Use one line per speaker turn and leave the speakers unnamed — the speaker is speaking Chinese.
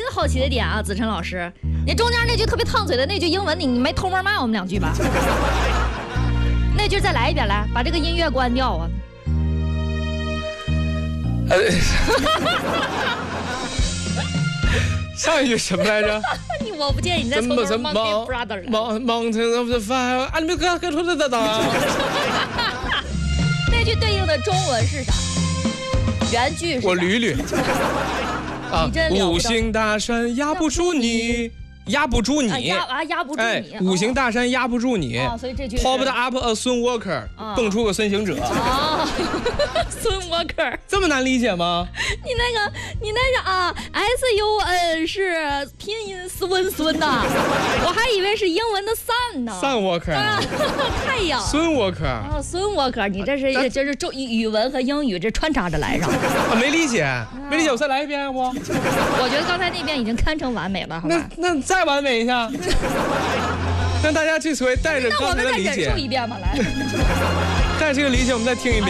个好奇的点啊，子晨老师，你中间那句特别烫嘴的那句英文，你没偷摸骂我们2句吧？那句再来一遍，来，把这个音乐关掉啊！
上一句什么来着？
我不建议你再从头 Monkey Brother 来。
Mountain of the Fire， 啊，你们刚说的
那句对应的中文是啥？原句是啥？
我捋捋。
你真了不得。
五行大山压不住你。压不住你，
压不住你！
五行大山压不住你。
所以这句
Popped up a 孙 Walker， 蹦出个孙行者。
孙 Walker
这么难理解吗？
你那个啊 ，SUN 是拼音孙呐，我还以为是英文的 sun 呢。
Sun Walker，
太阳。
孙 Walker
啊，孙 Walker， 你这是语文和英语这穿插着来上。
没理解，我再来一遍要不？
我觉得刚才那遍已经堪称完美了，好吧？
那再完美一下，让大家这回带着刚才的理解，
那我们再忍受一遍吧，来，
带着这个理解，我们再听一遍。